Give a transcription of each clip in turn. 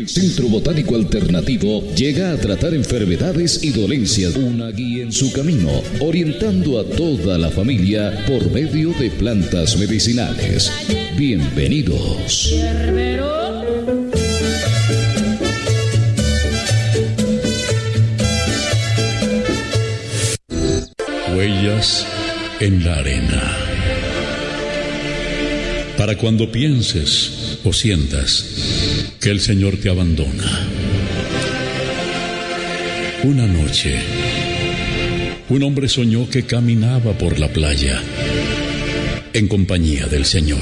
Centro Botánico Alternativo llega a tratar enfermedades y dolencias. Una guía en su camino, orientando a toda la familia por medio de plantas medicinales. Bienvenidos. Huellas en la arena. Para cuando pienses o sientas que el Señor te abandona. Una noche, un hombre soñó que caminaba por la playa en compañía del Señor.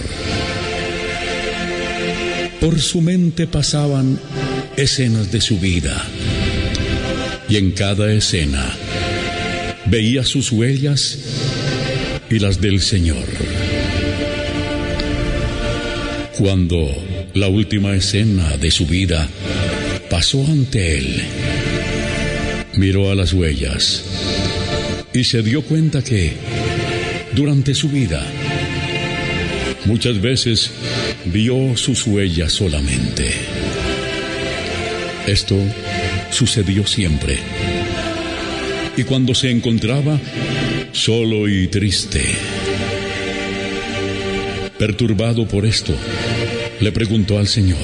Por su mente pasaban escenas de su vida, y en cada escena veía sus huellas y las del Señor. Cuando la última escena de su vida pasó ante él, miró a las huellas y se dio cuenta que durante su vida muchas veces vio sus huellas solamente. Esto sucedió siempre. Y cuando se encontraba solo y triste, perturbado por esto, le preguntó al Señor: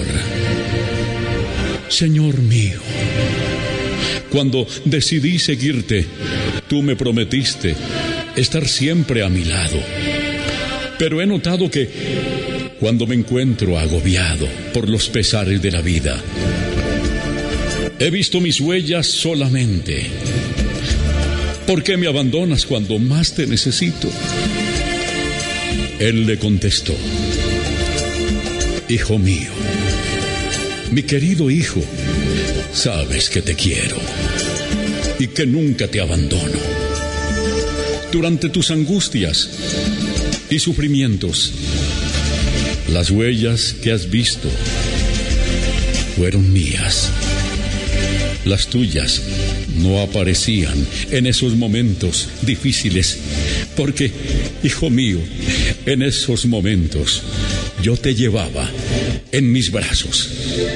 Señor mío, cuando decidí seguirte, tú me prometiste estar siempre a mi lado. Pero he notado que cuando me encuentro agobiado por los pesares de la vida, he visto mis huellas solamente. ¿Por qué me abandonas cuando más te necesito? Él le contestó: Hijo mío, mi querido hijo, sabes que te quiero y que nunca te abandono. Durante tus angustias y sufrimientos, las huellas que has visto fueron mías. Las tuyas no aparecían en esos momentos difíciles, porque, hijo mío, en esos momentos yo te llevaba en mis brazos.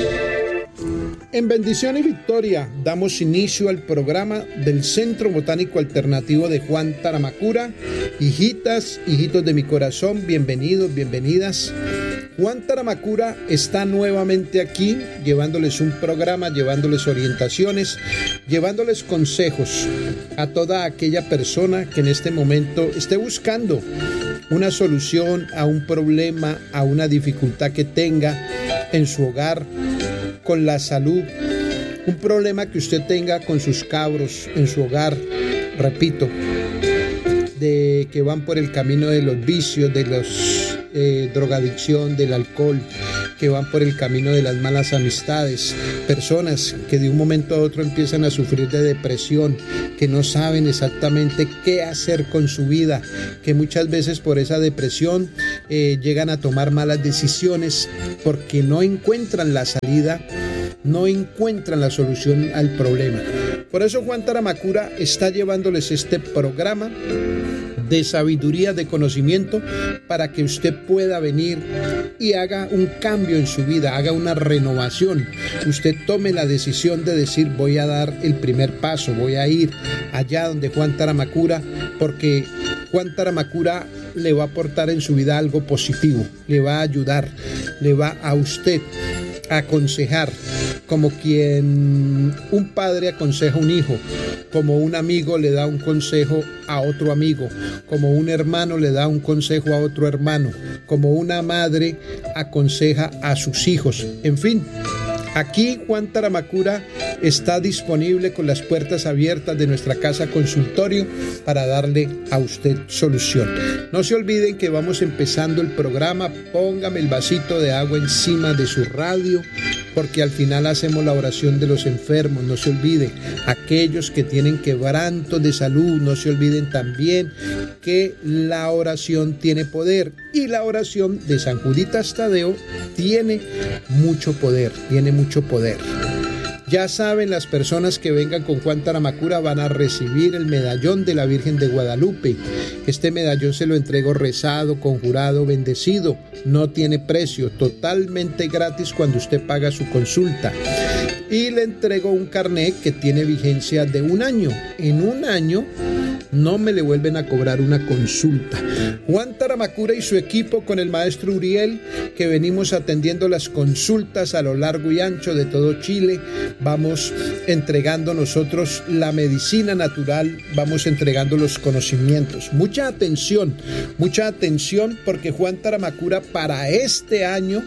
En bendición y victoria damos inicio al programa del Centro Botánico Alternativo de Juan Taramacura. Hijitas, hijitos de mi corazón, bienvenidos, bienvenidas. Juan Taramacura está nuevamente aquí, llevándoles un programa, llevándoles orientaciones, llevándoles consejos a toda aquella persona que en este momento esté buscando una solución a un problema, a una dificultad que tenga en su hogar, con la salud, un problema que usted tenga con sus cabros en su hogar, repito, de que van por el camino de los vicios, de los drogadicción, del alcohol, que van por el camino de las malas amistades, personas que de un momento a otro empiezan a sufrir de depresión, que no saben exactamente qué hacer con su vida, que muchas veces por esa depresión llegan a tomar malas decisiones porque no encuentran la salida, no encuentran la solución al problema. Por eso Juan Taramacura está llevándoles este programa de sabiduría, de conocimiento, para que usted pueda venir y haga un cambio en su vida, haga una renovación. Usted tome la decisión de decir: voy a dar el primer paso, voy a ir allá donde Juan Taramacura, porque Juan Taramacura le va a aportar en su vida algo positivo, le va a ayudar, le va a usted a aconsejar, como quien un padre aconseja a un hijo, como un amigo le da un consejo a otro amigo, como un hermano le da un consejo a otro hermano, como una madre aconseja a sus hijos. En fin, aquí Juan Taramacura está disponible con las puertas abiertas de nuestra casa consultorio para darle a usted solución. No se olviden que vamos empezando el programa. Póngame el vasito de agua encima de su radio, porque al final hacemos la oración de los enfermos. No se olvide, aquellos que tienen quebrantos de salud, no se olviden también que la oración tiene poder, y la oración de San Juditas Tadeo tiene mucho poder, tiene mucho poder. Ya saben, las personas que vengan con Juan Taramacura van a recibir el medallón de la Virgen de Guadalupe. Este medallón se lo entrego rezado, conjurado, bendecido. No tiene precio, totalmente gratis cuando usted paga su consulta. Y le entrego un carnet que tiene vigencia de 1 año. En 1 año no me le vuelven a cobrar una consulta. Juan Taramacura y su equipo con el maestro Uriel, que venimos atendiendo las consultas a lo largo y ancho de todo Chile. Vamos entregando nosotros la medicina natural, vamos entregando los conocimientos. Mucha atención porque Juan Taramacura para este año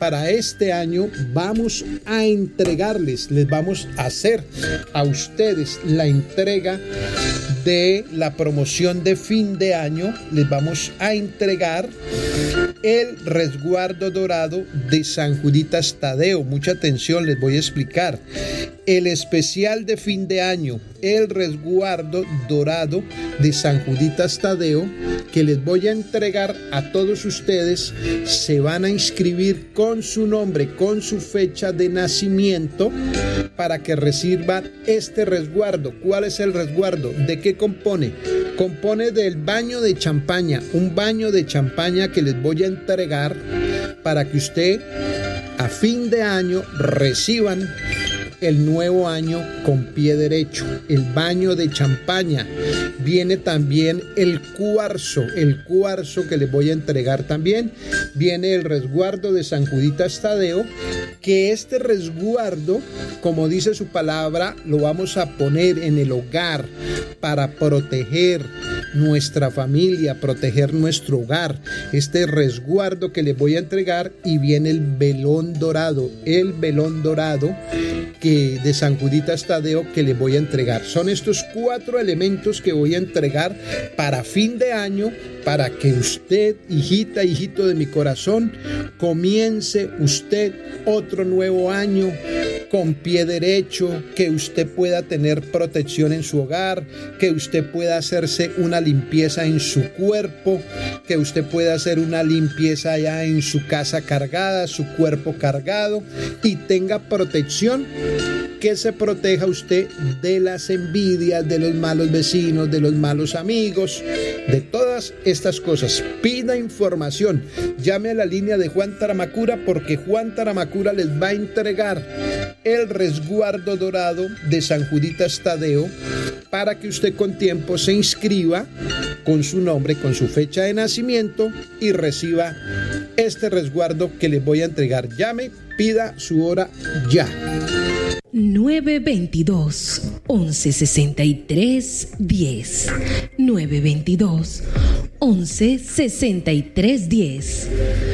vamos a entregarles, les vamos a hacer a ustedes la entrega de la promoción de fin de año. Les vamos a entregar el resguardo dorado de San Juditas Tadeo. Mucha atención, les voy a explicar. El especial de fin de año, el resguardo dorado de San Juditas Tadeo, que les voy a entregar a todos ustedes. Se van a inscribir con su nombre, con su fecha de nacimiento, para que reciban este resguardo. ¿Cuál es el resguardo? ¿De qué compone? Compone del baño de champaña, un baño de champaña que les voy a entregar para que usted a fin de año reciban el nuevo año con pie derecho. El baño de champaña. Viene también el cuarzo que les voy a entregar también. Viene el resguardo de San Juditas Tadeo, que este resguardo, como dice su palabra, lo vamos a poner en el hogar para proteger nuestra familia, proteger nuestro hogar. Este resguardo que les voy a entregar, y viene el velón dorado que de San Juditas Tadeo, que les voy a entregar. Son estos 4 elementos que voy a entregar para fin de año, para que usted, hijita, hijito de mi corazón, comience usted otro nuevo año con pie derecho, que usted pueda tener protección en su hogar, que usted pueda hacerse una limpieza en su cuerpo, que usted pueda hacer una limpieza allá en su casa cargada, su cuerpo cargado, y tenga protección, que se proteja usted de las envidias, de los malos vecinos, de los malos amigos, de todas estas cosas. Pida información, llame a la línea de Juan Taramacura, porque Juan Taramacura les va a entregar el resguardo dorado de San Juditas Tadeo, para que usted con tiempo se inscriba con su nombre, con su fecha de nacimiento, y reciba este resguardo que les voy a entregar. Llame, pida su hora ya. 922-1163-10. 922-1163-10.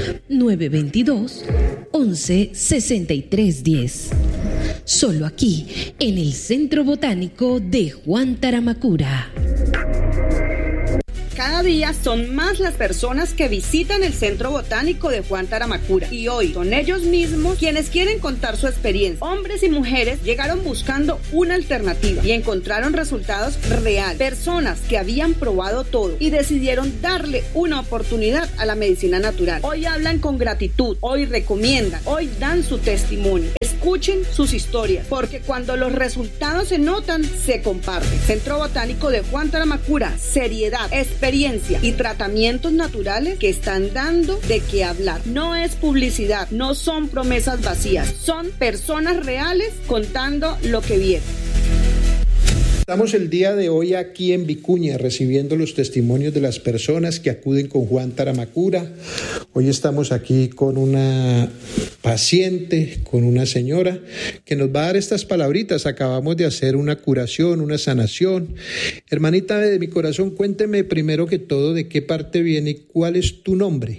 922-1163-10. Solo aquí, en el Centro Botánico de Juan Taramacura. Cada día son más las personas que visitan el Centro Botánico de Juan Taramacura, y hoy son ellos mismos quienes quieren contar su experiencia. Hombres y mujeres llegaron buscando una alternativa y encontraron resultados reales. Personas que habían probado todo y decidieron darle una oportunidad a la medicina natural. Hoy hablan con gratitud, hoy recomiendan, hoy dan su testimonio. Escuchen sus historias, porque cuando los resultados se notan, se comparten. Centro Botánico de Juan Taramacura, seriedad, experiencia y tratamientos naturales que están dando de qué hablar. No es publicidad, no son promesas vacías, son personas reales contando lo que vieron. Estamos el día de hoy aquí en Vicuña recibiendo los testimonios de las personas que acuden con Juan Taramacura. Hoy estamos aquí con una paciente, con una señora que nos va a dar estas palabritas. Acabamos de hacer una curación, una sanación. Hermanita de mi corazón, cuénteme primero que todo de qué parte viene y cuál es tu nombre.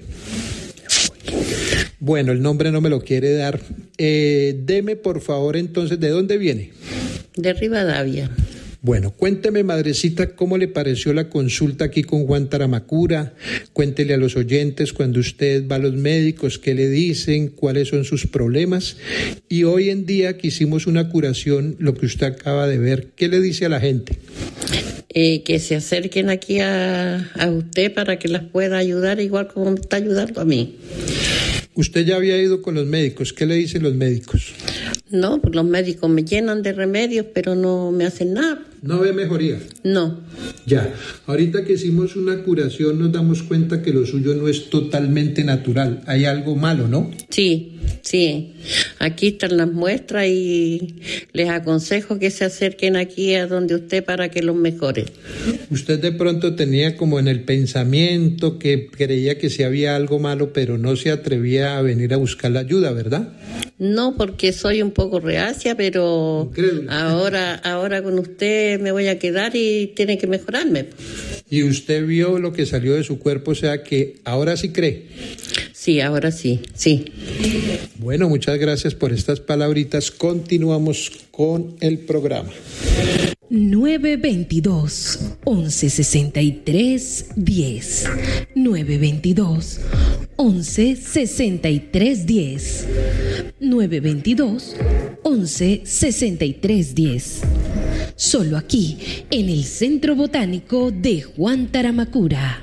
Bueno, el nombre no me lo quiere dar. Deme por favor entonces, ¿de dónde viene? De Rivadavia. Bueno, cuénteme, madrecita, cómo le pareció la consulta aquí con Juan Taramacura. Cuéntele a los oyentes cuando usted va a los médicos, qué le dicen, cuáles son sus problemas. Y hoy en día que hicimos una curación, lo que usted acaba de ver, ¿qué le dice a la gente? Que se acerquen aquí a usted para que las pueda ayudar igual como me está ayudando a mí. Usted ya había ido con los médicos, ¿qué le dicen los médicos? No, pues los médicos me llenan de remedios, pero no me hacen nada. ¿No ve mejoría? No. Ya, ahorita que hicimos una curación nos damos cuenta que lo suyo no es totalmente natural. Hay algo malo, ¿no? Sí. Aquí están las muestras y les aconsejo que se acerquen aquí a donde usted para que los mejore. Usted de pronto tenía como en el pensamiento que creía que sí había algo malo, pero no se atrevía a venir a buscar la ayuda, ¿verdad? No, porque soy un poco reacia, pero ahora con usted me voy a quedar y tiene que mejorarme. ¿Y usted vio lo que salió de su cuerpo? O sea que ahora sí cree. Sí, ahora sí. Bueno, muchas gracias por estas palabritas. Continuamos con el programa. 922-1163-10. 922-1163-10. 922-1163-10. Solo aquí, en el Centro Botánico de Juan Taramacura.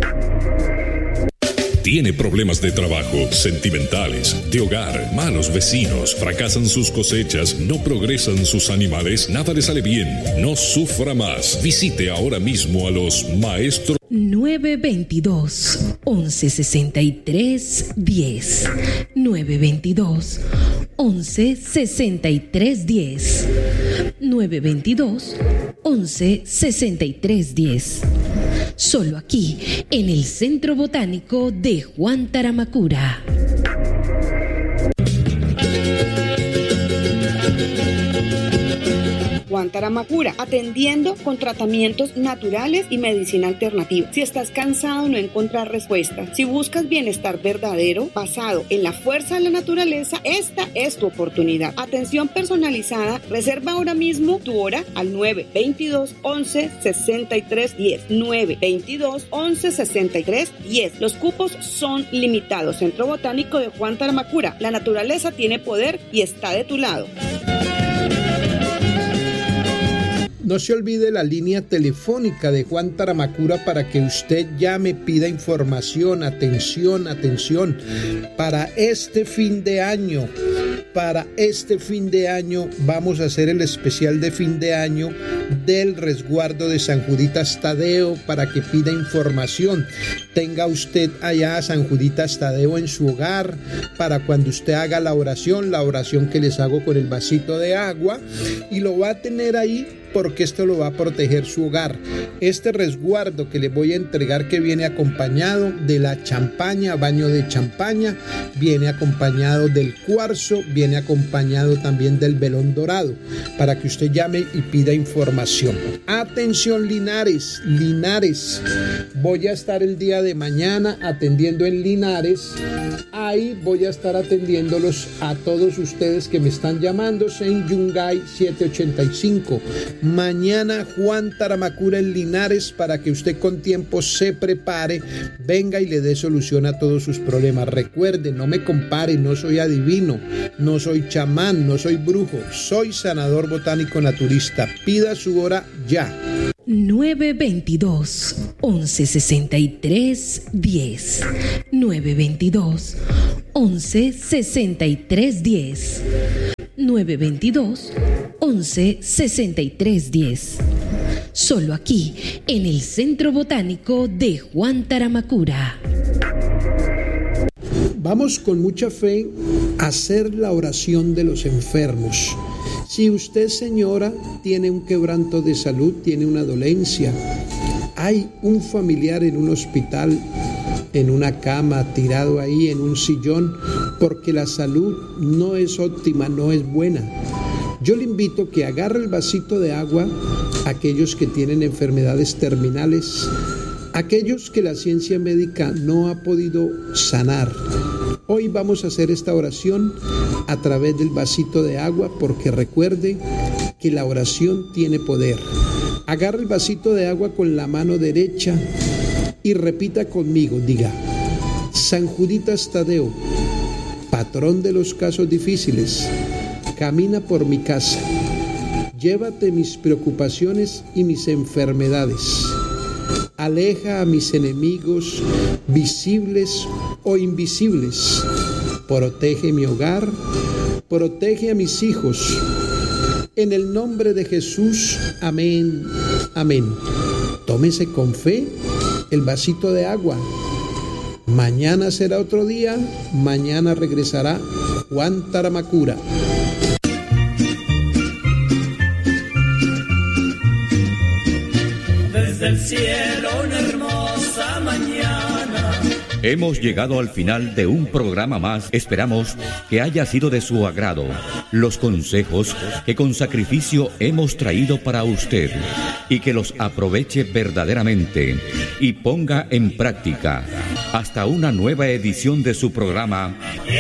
Tiene problemas de trabajo, sentimentales, de hogar, malos vecinos, fracasan sus cosechas, no progresan sus animales, nada le sale bien, no sufra más. Visite ahora mismo a los maestros. 922-1163-10. 922-1163-10. 922-1163-10. Solo aquí, en el Centro Botánico de Juan Taramacura. Juan Taramacura, atendiendo con tratamientos naturales y medicina alternativa. Si estás cansado de no encontrar respuestas, si buscas bienestar verdadero basado en la fuerza de la naturaleza, esta es tu oportunidad. Atención personalizada, reserva ahora mismo tu hora al 922-1163-10. 922-1163-10. Los cupos son limitados. Centro Botánico de Juan Taramacura. La naturaleza tiene poder y está de tu lado. No se olvide la línea telefónica de Juan Taramacura para que usted llame, pida información, atención. Para este fin de año vamos a hacer el especial de fin de año del resguardo de San Juditas Tadeo para que pida información. Tenga usted allá a San Juditas Tadeo en su hogar para cuando usted haga la oración que les hago con el vasito de agua, y lo va a tener ahí porque esto lo va a proteger su hogar. Este resguardo que les voy a entregar, que viene acompañado de la champaña, baño de champaña, viene acompañado del cuarzo, viene acompañado también del velón dorado, para que usted llame y pida información. Atención Linares, voy a estar el día de mañana atendiendo en Linares. Ahí voy a estar atendiéndolos a todos ustedes que me están llamando en Yungay 785. Mañana Juan Taramacura en Linares, para que usted con tiempo se prepare, venga y le dé solución a todos sus problemas. Recuerde, no me compare, no soy adivino, no soy chamán, no soy brujo, soy sanador botánico naturista. Pida su hora ya. 922-1163-10. 922-1163-10. 922-1163-10. Solo aquí, en el Centro Botánico de Juan Taramacura. Vamos con mucha fe a hacer la oración de los enfermos. Si usted, señora, tiene un quebranto de salud, tiene una dolencia, hay un familiar en un hospital, en una cama, tirado ahí en un sillón, porque la salud no es óptima, no es buena, yo le invito que agarre el vasito de agua, aquellos que tienen enfermedades terminales, aquellos que la ciencia médica no ha podido sanar. Hoy vamos a hacer esta oración a través del vasito de agua, porque recuerde que la oración tiene poder. Agarre el vasito de agua con la mano derecha y repita conmigo, diga: San Juditas Tadeo, patrón de los casos difíciles, camina por mi casa, llévate mis preocupaciones y mis enfermedades, aleja a mis enemigos visibles o invisibles, protege mi hogar, protege a mis hijos. En el nombre de Jesús, amén, amén. Tómese con fe el vasito de agua. Mañana será otro día, mañana regresará Juan Taramacura. Desde el cielo una hermosa mañana. Hemos llegado al final de un programa más. Esperamos que haya sido de su agrado los consejos que con sacrificio hemos traído para usted y que los aproveche verdaderamente y ponga en práctica. Hasta una nueva edición de su programa